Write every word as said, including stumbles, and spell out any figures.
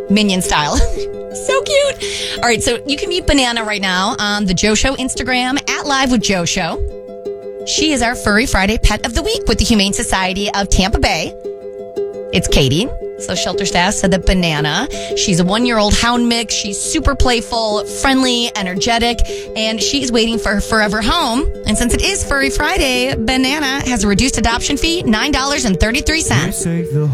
Minion style. So cute. All right, so you can meet Banana right now on the Joe Show Instagram at Live with Joe Show. She is our Furry Friday Pet of the Week with the Humane Society of Tampa Bay. It's Katie. So shelter staff said that Banana, she's a one-year-old hound mix. She's super playful, friendly, energetic, and she's waiting for her forever home. And since it is Furry Friday, Banana has a reduced adoption fee, nine dollars and thirty-three cents.